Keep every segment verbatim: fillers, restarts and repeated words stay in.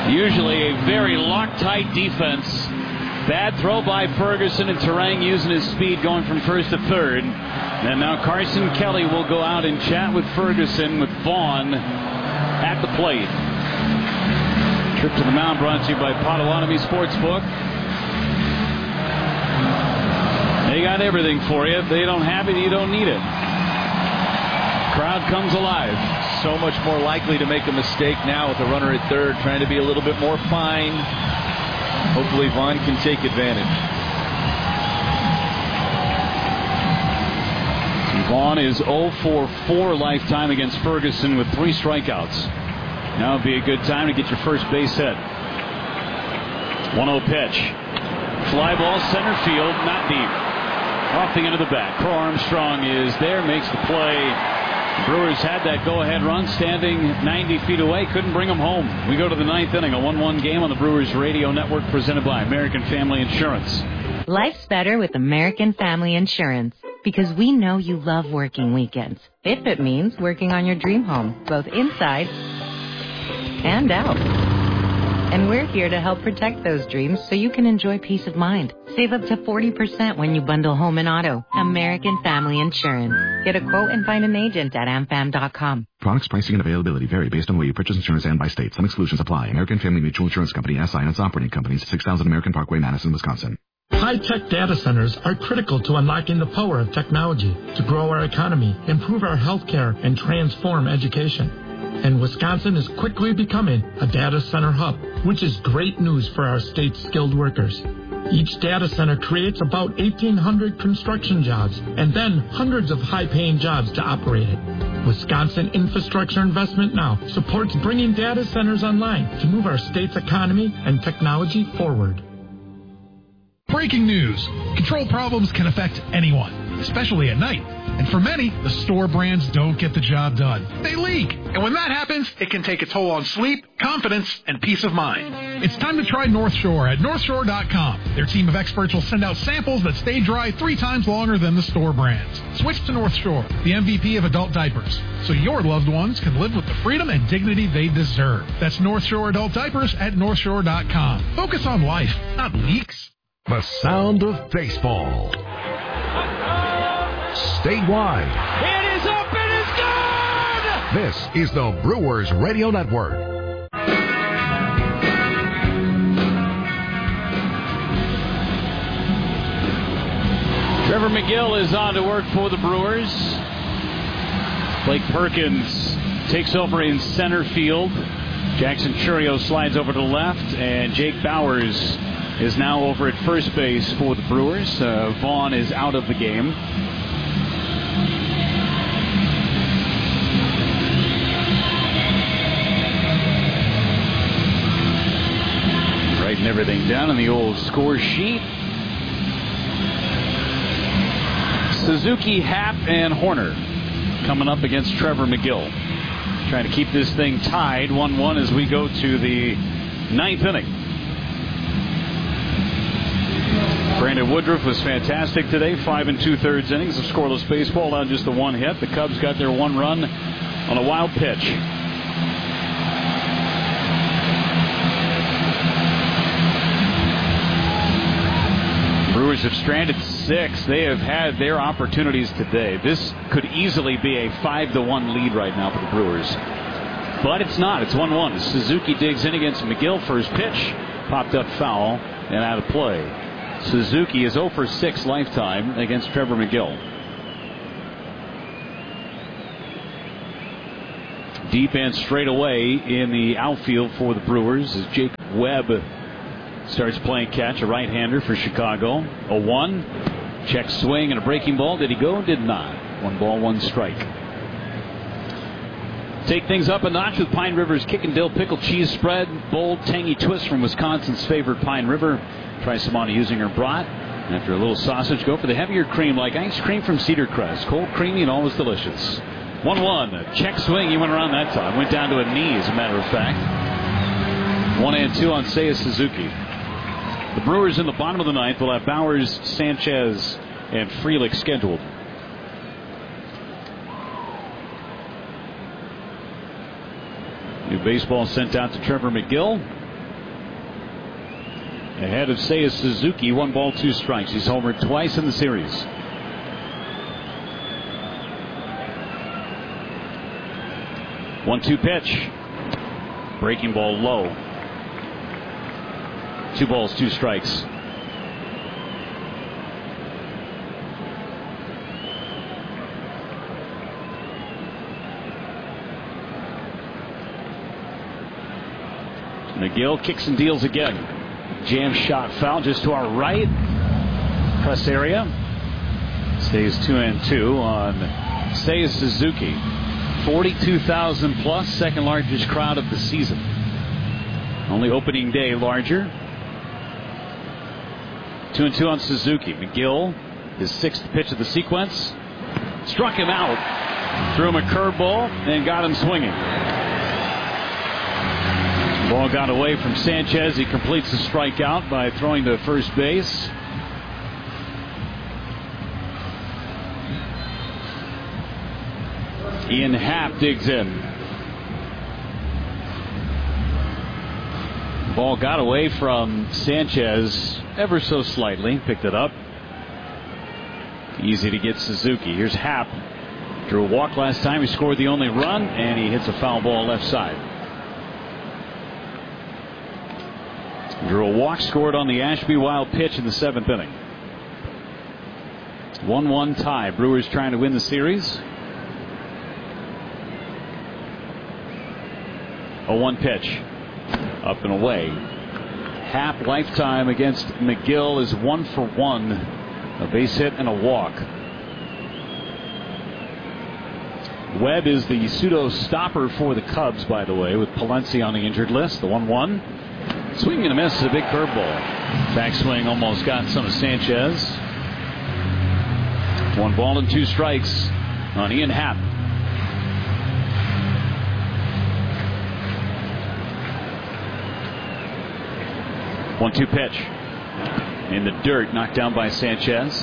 Usually a very Loctite defense. Bad throw by Ferguson, and Terang using his speed going from first to third. And now Carson Kelly will go out and chat with Ferguson with Vaughn at the plate. Trip to the mound brought to you by Potawatomi Sportsbook. They got everything for you. If they don't have it, you don't need it. Crowd comes alive. So much more likely to make a mistake now with a runner at third, trying to be a little bit more fine. Hopefully Vaughn can take advantage. Vaughn is oh for four lifetime against Ferguson with three strikeouts. Now would be a good time to get your first base hit. one oh pitch. Fly ball center field, not deep. Off the end of the bat. Crow Armstrong is there, makes the play. Brewers had that go-ahead run standing ninety feet away. Couldn't bring them home. We go to the ninth inning, a one one game on the Brewers Radio Network presented by American Family Insurance. Life's better with American Family Insurance because we know you love working weekends. If it means working on your dream home, both inside and out. And we're here to help protect those dreams so you can enjoy peace of mind. Save up to forty percent when you bundle home and auto. American Family Insurance. Get a quote and find an agent at am fam dot com. Products, pricing, and availability vary based on where you purchase insurance and by state. Some exclusions apply. American Family Mutual Insurance Company, S I and its operating companies, six thousand American Parkway, Madison, Wisconsin. High-tech data centers are critical to unlocking the power of technology to grow our economy, improve our healthcare, and transform education. And Wisconsin is quickly becoming a data center hub, which is great news for our state's skilled workers. Each data center creates about eighteen hundred construction jobs and then hundreds of high-paying jobs to operate it. Wisconsin Infrastructure Investment Now supports bringing data centers online to move our state's economy and technology forward. Breaking news. Control problems can affect anyone, especially at night. And for many, the store brands don't get the job done. They leak. And when that happens, it can take a toll on sleep, confidence, and peace of mind. It's time to try North Shore at north shore dot com. Their team of experts will send out samples that stay dry three times longer than the store brands. Switch to North Shore, the M V P of adult diapers, so your loved ones can live with the freedom and dignity they deserve. That's North Shore Adult Diapers at north shore dot com. Focus on life, not leaks. The sound of baseball. Statewide. It is up and it's gone! This is the Brewers Radio Network. Trevor McGill is on to work for the Brewers. Blake Perkins takes over in center field. Jackson Churio slides over to left, and Jake Bowers is now over at first base for the Brewers. Uh, Vaughn is out of the game. Writing everything down on the old score sheet. Suzuki, Happ, and Horner coming up against Trevor McGill. Trying to keep this thing tied one one as we go to the ninth inning. Brandon Woodruff was fantastic today. Five and two-thirds innings of scoreless baseball on just the one hit. The Cubs got their one run on a wild pitch. Brewers have stranded six. They have had their opportunities today. This could easily be a five to one lead right now for the Brewers. But it's not. It's one one. Suzuki digs in against McGill. First pitch popped up foul and out of play. Suzuki is oh for six lifetime against Trevor McGill. Deep and straight away in the outfield for the Brewers as Jake Webb starts playing catch, a right-hander for Chicago. oh one. Check swing and a breaking ball. Did he go? Did not. One ball, one strike. Take things up a notch with Pine River's Kick and Dill Pickle Cheese Spread. Bold, tangy twist from Wisconsin's favorite Pine River. Try some on using her brat. After a little sausage, go for the heavier cream like ice cream from Cedar Crest. Cold, creamy, and always delicious. one one. Check swing. He went around that time. Went down to a knee, as a matter of fact. One and two on Seiya Suzuki. The Brewers in the bottom of the ninth will have Bowers, Sanchez, and Frelick scheduled. New baseball sent out to Trevor McGill. ahead of Seiya Suzuki. One ball, two strikes. He's homered twice in the series. one two pitch. Breaking ball low. Two balls, two strikes. McGill kicks and deals again. Jam shot foul just to our right. Press area. Stays two and two on Seiya Suzuki. forty-two thousand plus, second largest crowd of the season. Only opening day larger. Two and two on Suzuki. McGill, his sixth pitch of the sequence. Struck him out. Threw him a curveball and got him swinging. Ball got away from Sanchez. He completes the strikeout by throwing to first base. Ian Happ digs in. Ball got away from Sanchez ever so slightly. Picked it up. Easy to get Suzuki. Here's Happ. Drew a walk last time. He scored the only run, and he hits a foul ball left side. Drew a walk, scored on the Ashby Wild pitch in the seventh inning. one one tie. Brewers trying to win the series. oh one pitch. Up and away. Happ lifetime against McGill is one for one. A base hit and a walk. Webb is the pseudo stopper for the Cubs, by the way, with Palencia on the injured list. The one one. Swing and a miss. A big curveball. Backswing almost got some of Sanchez. One ball and two strikes on Ian Happ. one two pitch. In the dirt, knocked down by Sanchez.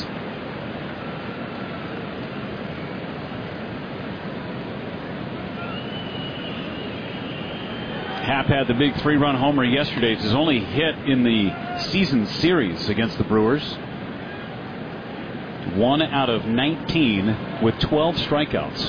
Happ had the big three-run homer yesterday. It's his only hit in the season series against the Brewers. One out of nineteen with twelve strikeouts.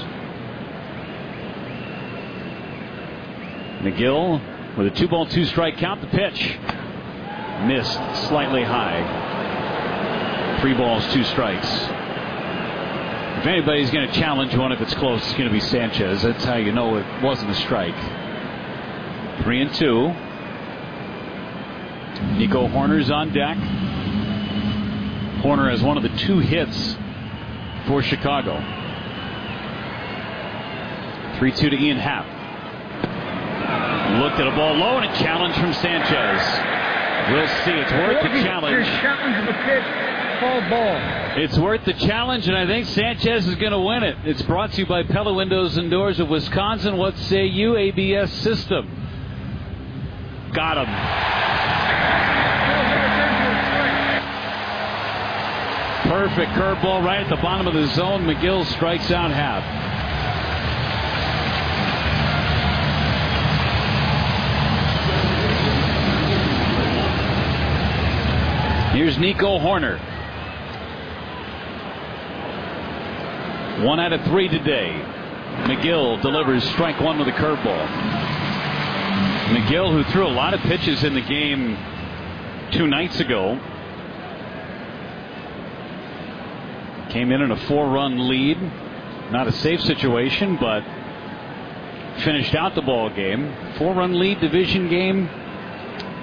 McGill with a two-ball, two-strike count. The pitch missed slightly high. Three balls, two strikes. If anybody's going to challenge one, if it's close, it's going to be Sanchez. That's how you know it wasn't a strike. Three and two. Nico Hoerner's on deck. Hoerner has one of the two hits for Chicago. three two to Ian Happ. Looked at a ball low and a challenge from Sanchez. We'll see. It's worth the challenge. Challenge the pitch. Fall ball. It's worth the challenge, and I think Sanchez is going to win it. It's brought to you by Pella Windows and Doors of Wisconsin. What say you? A B S system. Got him. Perfect curveball right at the bottom of the zone. McGill strikes out Happ. Here's Nico Hoerner. One out of three today. McGill delivers strike one with a curveball. McGill, who threw a lot of pitches in the game two nights ago, came in in a four-run lead. Not a safe situation, but finished out the ball game. Four-run lead, division game.